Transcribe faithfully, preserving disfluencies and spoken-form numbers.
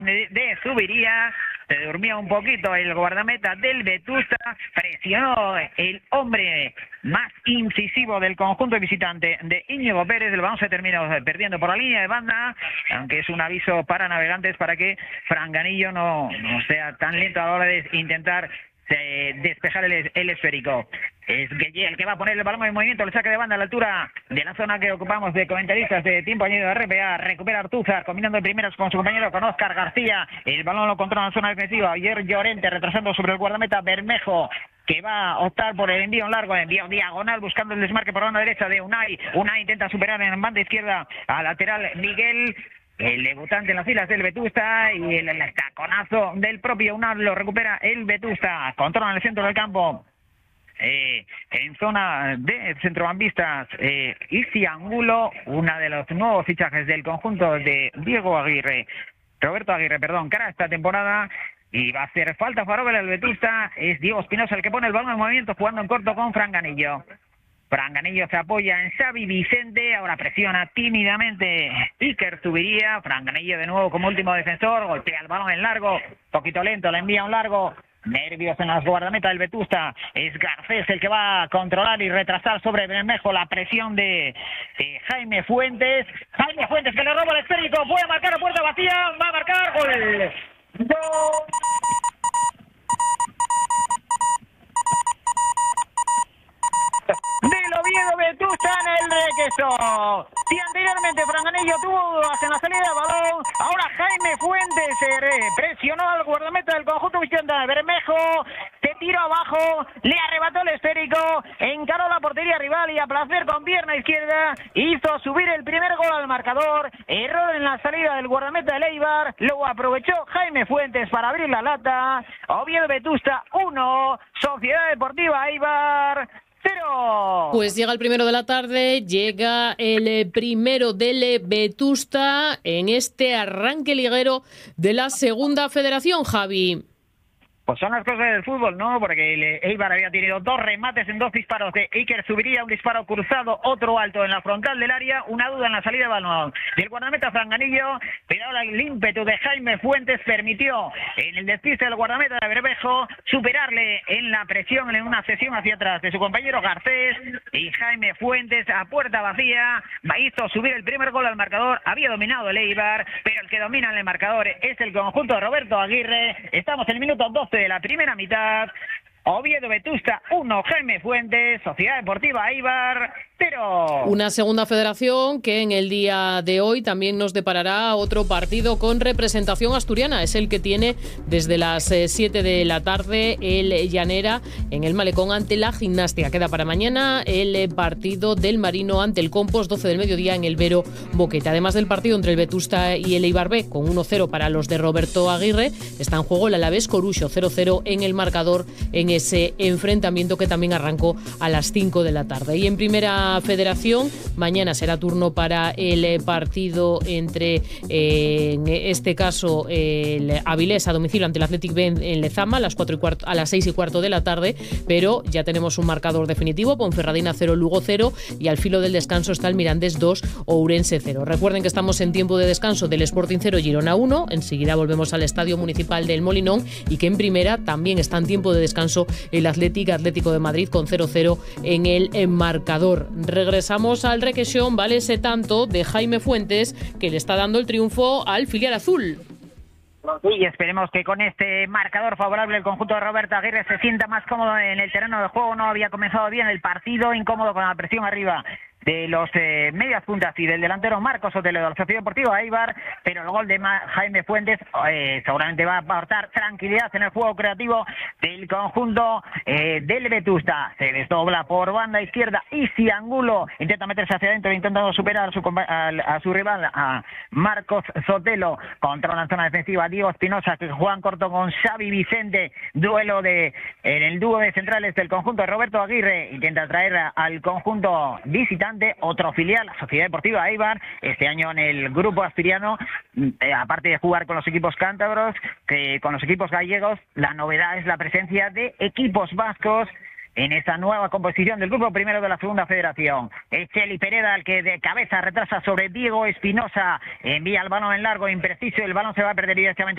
de, de Zubiría. Se durmió un poquito el guardameta del Vetusta, presionó el hombre más incisivo del conjunto visitante de Íñigo Pérez. El balón se terminó perdiendo por la línea de banda, aunque es un aviso para navegantes para que Franganillo no, no sea tan lento a la hora de intentar eh, despejar el, el esférico. Es Gueye el que va a poner el balón en movimiento, el saque de banda a la altura de la zona que ocupamos de comentaristas de tiempo añadido de R P A. Recupera Artúzar, combinando de primeras con su compañero, con Óscar García. El balón lo controla en la zona defensiva. Ayer Llorente retrasando sobre el guardameta Bermejo, que va a optar por el envío largo, envío diagonal, buscando el desmarque por la banda derecha de Unai. Unai intenta superar en banda izquierda al lateral Miguel, el debutante en las filas del Vetusta, y el, el taconazo del propio Unai lo recupera el Vetusta. Controla en el centro del campo. Eh, en zona de centrocampistas, eh, Isi Angulo, una de los nuevos fichajes del conjunto de Diego Aguirre, Roberto Aguirre, perdón, cara esta temporada, y va a hacer falta favorable al Vetusta. Es Diego Espinosa el que pone el balón en movimiento, jugando en corto con Franganillo. Franganillo se apoya en Xavi Vicente, ahora presiona tímidamente Iker Zubiría. Franganillo de nuevo como último defensor, golpea el balón en largo, poquito lento, le envía un largo. Nervios en las guardametas del Vetusta. Es Garcés el que va a controlar y retrasar sobre Bermejo la presión de, de Jaime Fuentes. Jaime Fuentes que le roba el esférico, puede marcar a puerta vacía, va a marcar gol. ¡Gol! Del Oviedo Vetusta en el Requesón. Si anteriormente Franganillo tuvo dudas en la salida del balón, ahora Jaime Fuentes eh, presionó al guardameta del conjunto visitante Bermejo, se tiró abajo, le arrebató el esférico, encaró la portería rival y a placer con pierna izquierda hizo subir el primer gol al marcador. Error en la salida del guardameta del Eibar, luego aprovechó Jaime Fuentes para abrir la lata. Oviedo Vetusta uno, Sociedad Deportiva Eibar cero. Pues llega el primero de la tarde, llega el primero del Vetusta en este arranque liguero de la Segunda Federación, Javi. Pues son las cosas del fútbol, ¿no? Porque el Eibar había tenido dos remates en dos disparos de Iker Zubiría, un disparo cruzado, otro alto en la frontal del área, una duda en la salida de balón del guardameta Franganillo, pero ahora el ímpetu de Jaime Fuentes permitió en el despiste del guardameta de Bermejo superarle en la presión en una sesión hacia atrás de su compañero Garcés, y Jaime Fuentes a puerta vacía hizo subir el primer gol al marcador. Había dominado el Eibar, pero el que domina en el marcador es el conjunto de Roberto Aguirre. Estamos en el minuto doce de la primera mitad. Oviedo Vetusta uno, Jaime Fuentes, Sociedad Deportiva Eibar cero. Una Segunda Federación que en el día de hoy también nos deparará otro partido con representación asturiana. Es el que tiene desde las siete de la tarde el Llanera en el Malecón ante la Gimnástica. Queda para mañana el partido del Marino ante el Compos, doce del mediodía en el Vero Boquete. Además del partido entre el Vetusta y el Eibar B, con uno cero para los de Roberto Aguirre, está en juego el Alavés Coruxo, cero cero en el marcador en ese enfrentamiento que también arrancó a las cinco de la tarde. Y en Primera Federación, mañana será turno para el partido entre, eh, en este caso, el Avilés a domicilio ante el Athletic B en Lezama a las, cuatro y cuarto, a las seis y cuarto de la tarde, pero ya tenemos un marcador definitivo: Ponferradina cero, Lugo cero, y al filo del descanso está el Mirandés dos, Ourense cero. Recuerden que estamos en tiempo de descanso del Sporting cero, Girona uno, enseguida volvemos al Estadio Municipal del Molinón, y que en Primera también está en tiempo de descanso el Athletic Atlético de Madrid con cero cero en el marcador. Regresamos al Requesón, vale ese tanto de Jaime Fuentes que le está dando el triunfo al filial azul. Y esperemos que con este marcador favorable el conjunto de Roberto Aguirre se sienta más cómodo en el terreno de juego. No había comenzado bien el partido, incómodo con la presión arriba de los eh, medias puntas y del delantero Marcos Otelo de la Sociedad Deportiva Eibar, pero el gol de Ma- Jaime Fuentes eh, seguramente va a aportar tranquilidad en el juego creativo del conjunto eh, del Vetusta. Se desdobla por banda izquierda Isi Angulo, intenta meterse hacia adentro intentando superar a su, a, a su rival, a Marcos Sotelo. Controla en zona defensiva Diego Espinosa, que juega en corto con Xavi Vicente, duelo de en el dúo de centrales del conjunto de Roberto Aguirre. Intenta traer a, al conjunto visitante otro filial, la Sociedad Deportiva Eibar, este año en el grupo asturiano, eh, aparte de jugar con los equipos cántabros, que con los equipos gallegos, la novedad es la presencia de equipos vascos en esta nueva composición del grupo primero de la Segunda Federación. Es Cheli Pereda el que de cabeza retrasa sobre Diego Espinosa, envía el balón en largo, impreciso, el balón se va a perder directamente